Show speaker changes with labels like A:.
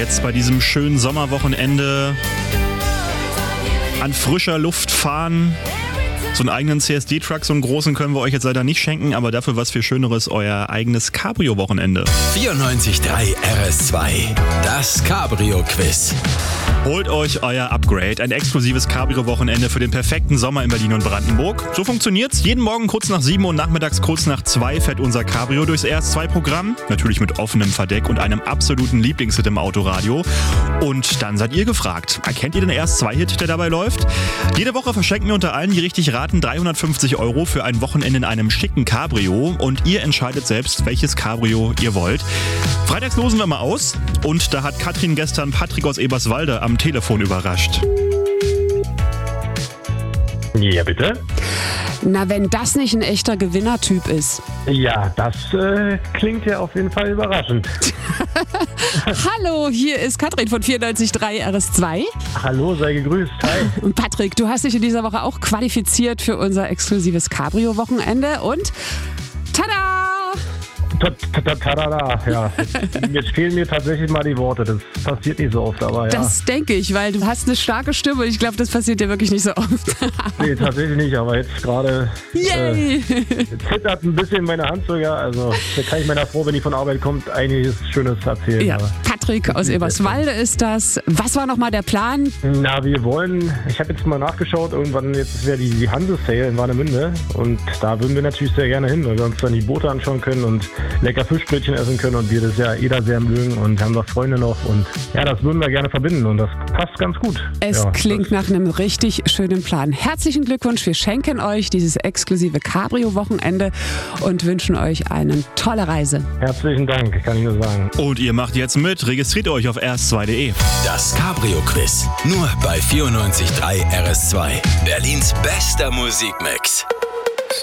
A: jetzt bei diesem schönen Sommerwochenende an frischer Luft fahren. So einen eigenen CSD-Truck, so einen großen, können wir euch jetzt leider nicht schenken, aber dafür was viel Schöneres, euer eigenes Cabrio-Wochenende.
B: 94.3 RS2, das Cabrio-Quiz.
A: Holt euch euer Upgrade, ein exklusives Cabrio-Wochenende für den perfekten Sommer in Berlin und Brandenburg. So funktioniert's. Jeden Morgen kurz nach 7 und nachmittags kurz nach 2 fährt unser Cabrio durchs RS2-Programm. Natürlich mit offenem Verdeck und einem absoluten Lieblingshit im Autoradio. Und dann seid ihr gefragt. Erkennt ihr den RS2-Hit, der dabei läuft? Jede Woche verschenken wir unter allen, die richtig raten, 350 € für ein Wochenende in einem schicken Cabrio. Und ihr entscheidet selbst, welches Cabrio ihr wollt. Freitags losen wir mal aus. Und da hat Katrin gestern Patrick aus Eberswalde am Telefon überrascht.
C: Ja, bitte?
D: Na, wenn das nicht ein echter Gewinnertyp ist.
C: Ja, das klingt ja auf jeden Fall überraschend.
D: Hallo, hier ist Katrin von 94.3 RS2.
C: Hallo, sei gegrüßt. Hi.
D: Und Patrick, du hast dich in dieser Woche auch qualifiziert für unser exklusives Cabrio-Wochenende und tada!
C: Tada, ja. Jetzt fehlen mir tatsächlich mal die Worte. Das passiert nicht so oft, aber ja.
D: Das denke ich, weil du hast eine starke Stimme und ich glaube, das passiert dir wirklich nicht so oft.
C: Nee, tatsächlich nicht, aber jetzt gerade zittert ein bisschen meine Hand sogar. Also da kann ich meiner Frau, wenn die von Arbeit kommt, einiges Schönes erzählen.
D: Ja, Patrick aus Eberswalde ist das. Was war nochmal der Plan?
C: Na, ich habe jetzt mal nachgeschaut, irgendwann, jetzt wäre die Hanse-Sale in Warnemünde und da würden wir natürlich sehr gerne hin, weil wir uns dann die Boote anschauen können und lecker Fischbrötchen essen können und wir das ja jeder sehr mögen und haben noch Freunde noch und ja, das würden wir gerne verbinden und das passt ganz gut.
D: Es klingt nach einem richtig schönen Plan. Herzlichen Glückwunsch, wir schenken euch dieses exklusive Cabrio-Wochenende und wünschen euch eine tolle Reise.
C: Herzlichen Dank, kann ich nur sagen.
A: Und ihr macht jetzt mit, registriert euch auf rs2.de.
B: Das Cabrio-Quiz, nur bei 94.3 RS2, Berlins bester Musikmix.